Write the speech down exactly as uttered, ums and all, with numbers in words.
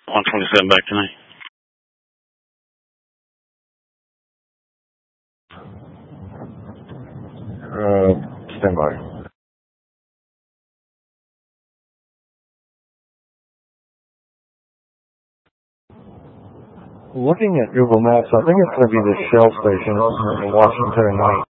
one twenty-seven back tonight. Uh, stand by. Looking at Google Maps, I think it's going to be the Shell station in Washington and Knight.